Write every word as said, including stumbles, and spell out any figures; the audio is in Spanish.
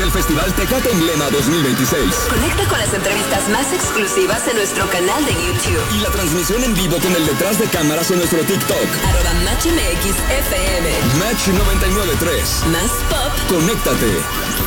el Festival Tecate Emblema dos mil veintiséis. Conecta con las entrevistas más exclusivas en nuestro canal de YouTube. Y la transmisión en vivo con el detrás de cámaras en nuestro TikTok. Arroba Match M X F M. Match noventa y nueve punto tres. Más pop. Conéctate.